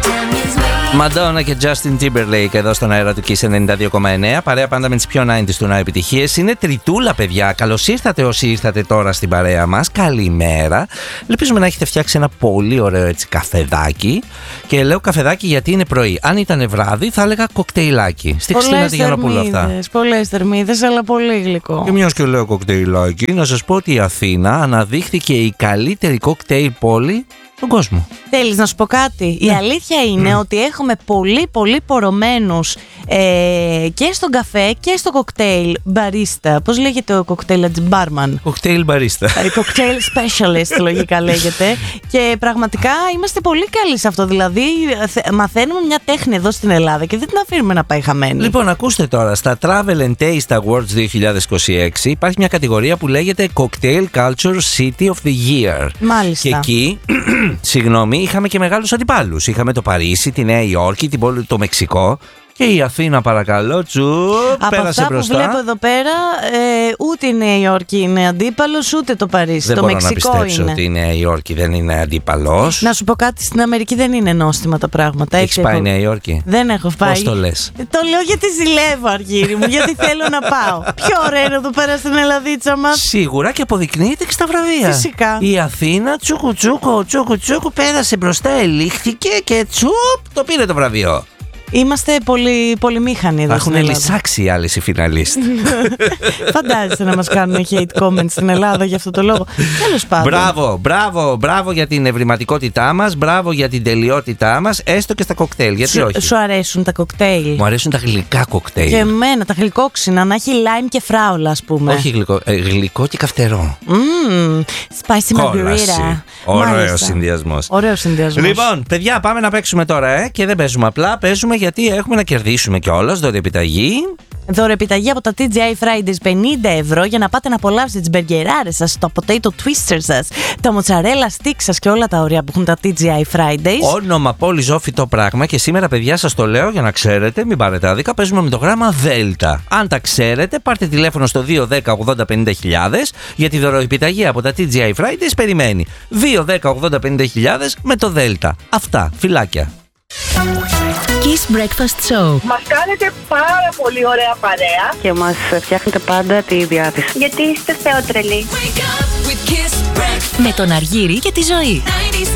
Μαντόνα και Justin Timberlake εδώ στον αέρα του Kiss 92,9. Παρέα πάντα με τις πιο 90's του να επιτυχίες. Είναι τριτούλα, παιδιά. Καλώς ήρθατε όσοι ήρθατε τώρα στην παρέα μας. Καλημέρα. Ελπίζουμε να έχετε φτιάξει ένα πολύ ωραίο έτσι καφεδάκι. Και λέω καφεδάκι γιατί είναι πρωί. Αν ήταν βράδυ θα έλεγα κοκτέιλάκι. Στη Χριστίνα Τηγιανοπούλου αυτά. Πολλές θερμίδες, αλλά πολύ γλυκό. Και μιας και λέω κοκτέιλάκι, να σας πω ότι η Αθήνα αναδείχθηκε η καλύτερη κοκτέιλ πόλη στον κόσμο. Θέλεις να σου πω κάτι? Η αλήθεια είναι ότι έχουμε πολύ πορωμένους και στον καφέ και στο κοκτέιλ μπαρίστα. Πώς λέγεται ο κοκτέιλ μπάρμαν? Κοκτέιλ μπαρίστα. Κοκτέιλ specialist λογικά λέγεται. Και πραγματικά είμαστε πολύ καλοί σε αυτό. Δηλαδή μαθαίνουμε μια τέχνη εδώ στην Ελλάδα και δεν την αφήνουμε να πάει χαμένη. Λοιπόν, ακούστε τώρα, στα Travel and Taste Awards 2026 υπάρχει μια κατηγορία που λέγεται Cocktail Culture City of the Year. Μάλιστα. Και εκεί, συγγνώμη, είχαμε και μεγάλους αντιπάλους. Είχαμε το Παρίσι, τη Νέα Υόρκη, το Μεξικό. Και η Αθήνα, παρακαλώ, πέρασε μπροστά. Από αυτά που βλέπω εδώ πέρα, ούτε η Νέα Υόρκη είναι αντίπαλος, ούτε το Παρίσι. Δεν το μπορώ Μεξικό να πιστέψω είναι. ότι η Νέα Υόρκη δεν είναι αντίπαλος. Να σου πω κάτι, στην Αμερική δεν είναι νόστιμα τα πράγματα. Έχεις πάει Νέα Υόρκη? Δεν έχω πάει. Πώς το λες? Το λέω γιατί ζηλεύω, Αργύρι μου, γιατί θέλω να πάω. Πιο ωραία είναι εδώ πέρα στην Ελλαδίτσα μας. Σίγουρα, και αποδεικνύεται και στα βραβεία. Φυσικά. Η Αθήνα τσούκου πέρασε μπροστά, ελήχθηκε και το πήρε το βραβείο. Είμαστε πολύ μήχανοι εδώ. Έχουν λυσάξει οι άλλες οι φιναλίστ. Φαντάζεσαι να μας κάνουν hate comments στην Ελλάδα για αυτό το λόγο. Τέλος πάντων. Μπράβο για την ευρηματικότητά μας, μπράβο για την τελειότητά μας, έστω και στα κοκτέιλ. Γιατί όχι? Σου αρέσουν τα κοκτέιλ? Μου αρέσουν τα γλυκά κοκτέιλ. Και εμένα, τα γλυκόξινα, να έχει lime και φράουλα, ας πούμε. Όχι γλυκό, γλυκό και καυτερό. Spicy margarita. Ωραίος συνδυασμός. Λοιπόν, παιδιά, πάμε να παίξουμε τώρα, και δεν παίζουμε απλά, παίζουμε γιατί έχουμε να κερδίσουμε κιόλας δωρεοεπιταγή. Δωρεοεπιταγή από τα TGI Fridays 50 ευρώ για να πάτε να απολαύσετε τις μπεργκεράρες σας, το potato twister σας, τα mozzarella stick σας και όλα τα ωραία που έχουν τα TGI Fridays. Όνομα πόλη ζώφυτο πράγμα, και σήμερα, παιδιά, σας το λέω για να ξέρετε, μην πάρετε άδικα, παίζουμε με το γράμμα Δέλτα. Αν τα ξέρετε, πάρτε τηλέφωνο στο 210 80 50 χιλιάδες, γιατί η δωρεοεπιταγή από τα TGI Fridays περιμένει. 210 80 50 χιλιάδες με το Δέλτα. Αυτά, φιλάκια. Kiss Breakfast Show. Μας κάνετε πάρα πολύ ωραία παρέα και μας φτιάχνετε πάντα τη διάθεση. γιατί είστε θεοτρελοί. Με τον Αργύρη και τη Ζωή.